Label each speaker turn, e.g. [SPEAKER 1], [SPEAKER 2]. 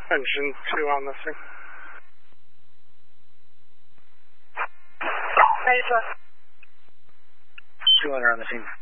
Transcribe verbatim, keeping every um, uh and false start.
[SPEAKER 1] Engine two on the thing.
[SPEAKER 2] Mesa.
[SPEAKER 1] two hundred on the scene.